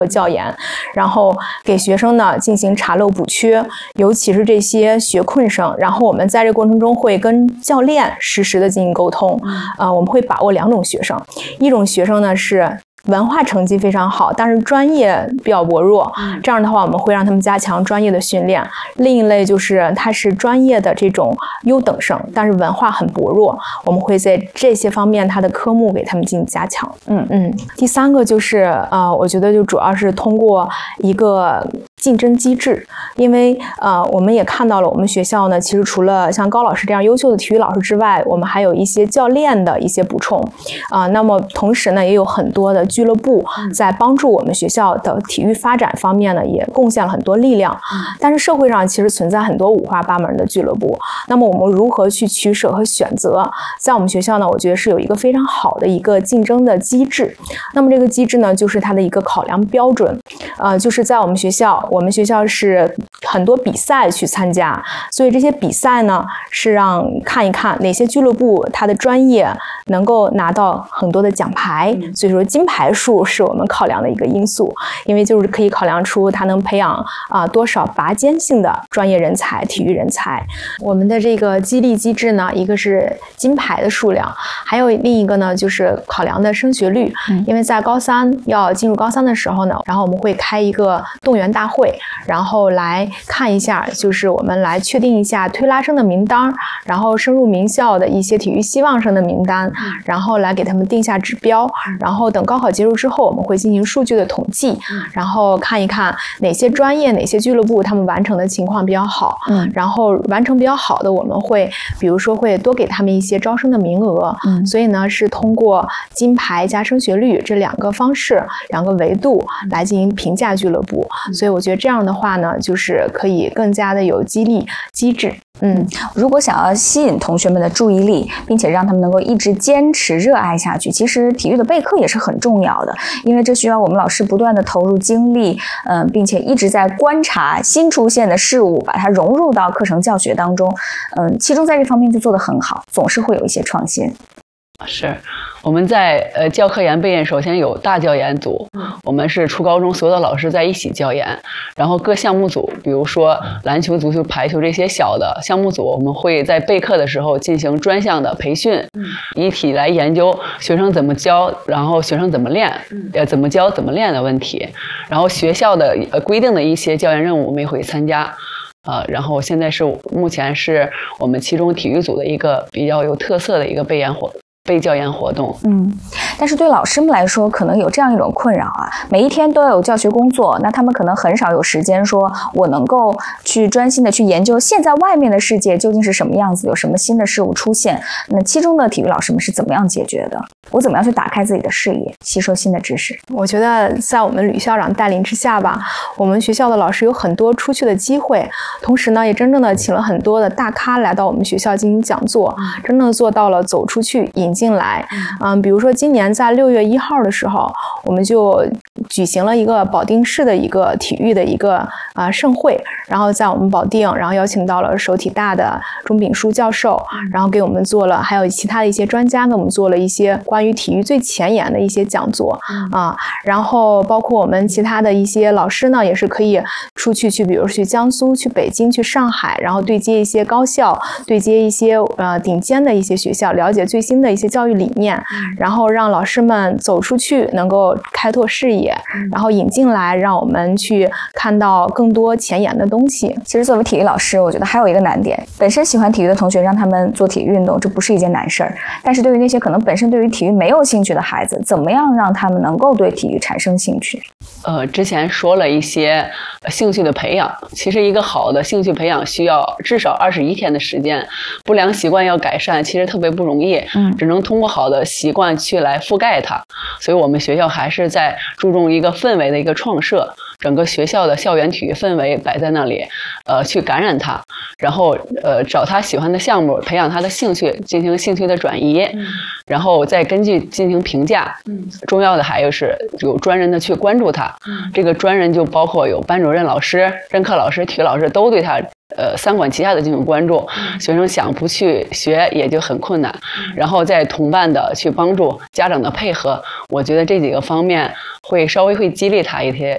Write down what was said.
和教研，然后给学生呢进行查漏补缺，尤其是这些学困生。然后我们在这个过程中会跟教练实时的进行沟通，我们会把握2种学生，一种学生呢是文化成绩非常好，但是专业比较薄弱，这样的话我们会让他们加强专业的训练。另一类就是他是专业的这种优等生，但是文化很薄弱，我们会在这些方面他的科目给他们进行加强。第3个就是我觉得就主要是通过一个竞争机制，因为我们也看到了我们学校呢，其实除了像高老师这样优秀的体育老师之外，我们还有一些教练的一些补充那么同时呢，也有很多的俱乐部在帮助我们学校的体育发展方面呢，也贡献了很多力量。但是社会上其实存在很多五花八门的俱乐部，那么我们如何去取舍和选择？在我们学校呢，我觉得是有一个非常好的一个竞争的机制。那么这个机制呢，就是它的一个考量标准，就是在我们学校是很多比赛去参加，所以这些比赛呢是让看一看哪些俱乐部它的专业能够拿到很多的奖牌，所以说金牌数是我们考量的一个因素，因为就是可以考量出它能培养多少拔尖性的专业人才、体育人才。我们的这个激励机制呢，一个是金牌的数量，还有另一个呢就是考量的升学率。因为在高3要进入高3的时候呢，然后我们会开一个动员大会，然后来看一下，就是我们来确定一下推拉生的名单，然后升入名校的一些体育希望生的名单，然后来给他们定下指标，然后等高考结束之后，我们会进行数据的统计，然后看一看哪些专业、哪些俱乐部他们完成的情况比较好，然后完成比较好的，我们会比如说会多给他们一些招生的名额。所以呢，是通过金牌加升学率这2个方式、2个维度来进行评价俱乐部。所以我觉得这样的话呢，就是可以更加的有激励机制。 如果想要吸引同学们的注意力，并且让他们能够一直坚持热爱下去，其实体育的备课也是很重要的，因为这需要我们老师不断的投入精力，并且一直在观察新出现的事物，把它融入到课程教学当中。其中在这方面就做得很好，总是会有一些创新。 是我们在教科研备研，首先有大教研组，我们是初高中所有的老师在一起教研，然后各项目组，比如说篮球、足球、排球这些小的项目组，我们会在备课的时候进行专项的培训，一体来研究学生怎么教，然后学生怎么练，怎么教怎么练的问题，然后学校的规定的一些教研任务我们也会参加。然后现在目前是我们其中体育组的一个比较有特色的一个备教研活动。 但是对老师们来说，可能有这样一种困扰啊，每一天都要有教学工作，那他们可能很少有时间说我能够去专心的去研究现在外面的世界究竟是什么样子，有什么新的事物出现。那其中的体育老师们是怎么样解决的？我怎么样去打开自己的视野，吸收新的知识？ 我觉得在我们吕校长带领之下吧，我们学校的老师有很多出去的机会，同时呢，也真正的请了很多的大咖来到我们学校进行讲座，真正做到了走出去引进来。比如说今年在6月1号的时候，我们就举行了一个保定市的一个体育的一个盛会，然后在我们保定，然后邀请到了首体大的钟炳书教授，然后给我们做了，还有其他的一些专家给我们做了一些关于体育最前沿的一些讲座然后包括我们其他的一些老师呢，也是可以出去比如去江苏、去北京、去上海，然后对接一些高校，对接一些顶尖的一些学校，了解最新的一些教育理念，然后让老师们走出去，能够开拓视野，然后引进来，让我们去看到更多前沿的东西。 其实作为体育老师，我觉得还有一个难点，本身喜欢体育的同学让他们做体育运动，这不是一件难事儿，但是对于那些可能本身对于体育没有兴趣的孩子，怎么样让他们能够对体育产生兴趣？ 之前说了一些兴趣的培养，其实一个好的兴趣培养需要至少21天的时间，不良习惯要改善其实特别不容易，只能通过好的习惯去来覆盖它。所以我们学校还是在注重一个氛围的一个创设，整个学校的校园体育氛围摆在那里，去感染他，然后找他喜欢的项目，培养他的兴趣，进行兴趣的转移，然后再根据进行评价。重要的还有是有专人的去关注他，这个专人就包括有班主任老师、任课老师、体育老师都对他三管齐下的进行关注，学生想不去学也就很困难，然后再同伴的去帮助，家长的配合，我觉得这几个方面稍微会激励他一些，